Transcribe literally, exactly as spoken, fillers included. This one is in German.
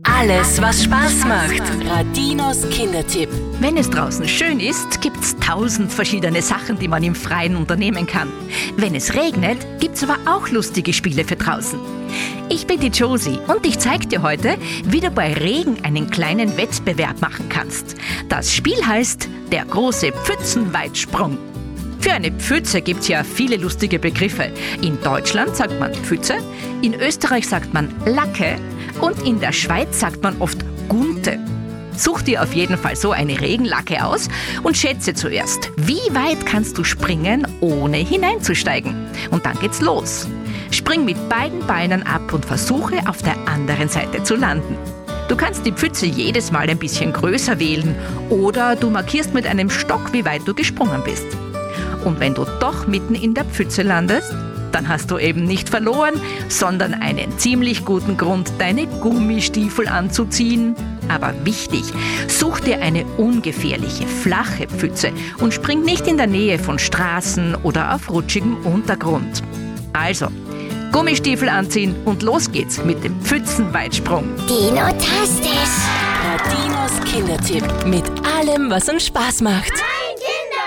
Alles, was Spaß macht. Radinos Kindertipp. Wenn es draußen schön ist, gibt's tausend verschiedene Sachen, die man im Freien unternehmen kann. Wenn es regnet, gibt's aber auch lustige Spiele für draußen. Ich bin die Josie und ich zeig dir heute, wie du bei Regen einen kleinen Wettbewerb machen kannst. Das Spiel heißt der große Pfützenweitsprung. Für eine Pfütze gibt's ja viele lustige Begriffe. In Deutschland sagt man Pfütze, in Österreich sagt man Lacke und in der Schweiz sagt man oft Gunte. Such dir auf jeden Fall so eine Regenlacke aus und schätze zuerst, wie weit kannst du springen, ohne hineinzusteigen. Und dann geht's los. Spring mit beiden Beinen ab und versuche, auf der anderen Seite zu landen. Du kannst die Pfütze jedes Mal ein bisschen größer wählen oder du markierst mit einem Stock, wie weit du gesprungen bist. Und wenn du doch mitten in der Pfütze landest, dann hast du eben nicht verloren, sondern einen ziemlich guten Grund, deine Gummistiefel anzuziehen. Aber wichtig, such dir eine ungefährliche, flache Pfütze und spring nicht in der Nähe von Straßen oder auf rutschigem Untergrund. Also, Gummistiefel anziehen und los geht's mit dem Pfützenweitsprung. Dino-tastisch. Radinos Kindertipp. Mit allem, was uns Spaß macht.